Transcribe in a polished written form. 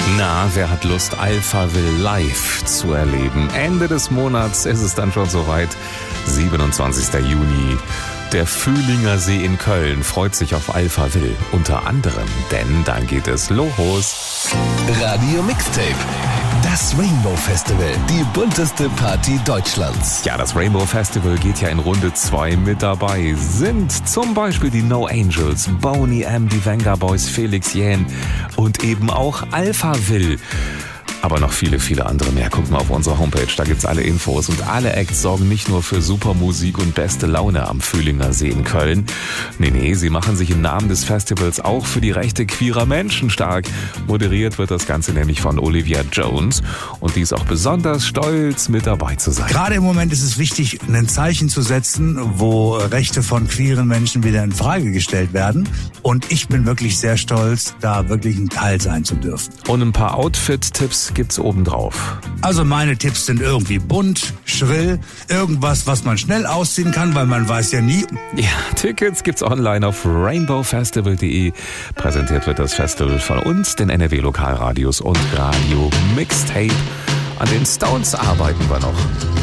Na, wer hat Lust, Alphaville live zu erleben? Ende des Monats ist es dann schon soweit. 27. Juni. Der Fühlinger See in Köln freut sich auf Alphaville. Unter anderem, denn dann geht es los. Radio Mixtape. Das Rainbow Festival, die bunteste Party Deutschlands. Ja, das Rainbow Festival geht ja in Runde 2 mit dabei. Sind zum Beispiel die No Angels, Boney M., die Venga Boys, Felix Jähn und eben auch Alphaville. Aber noch viele, viele andere mehr. Guckt mal auf unsere Homepage, da gibt's alle Infos. Und alle Acts sorgen nicht nur für super Musik und beste Laune am Fühlinger See in Köln. Nee, sie machen sich im Namen des Festivals auch für die Rechte queerer Menschen stark. Moderiert wird das Ganze nämlich von Olivia Jones. Und die ist auch besonders stolz, mit dabei zu sein. Gerade im Moment ist es wichtig, ein Zeichen zu setzen, wo Rechte von queeren Menschen wieder in Frage gestellt werden. Und ich bin wirklich sehr stolz, da wirklich ein Teil sein zu dürfen. Und ein paar Outfit-Tipps gibt's obendrauf. Also meine Tipps sind irgendwie bunt, schrill, irgendwas, was man schnell ausziehen kann, weil man weiß ja nie. Ja, Tickets gibt's online auf rainbowfestival.de. Präsentiert wird das Festival von uns, den NRW Lokalradios und Radio Mixtape. An den Stones arbeiten wir noch.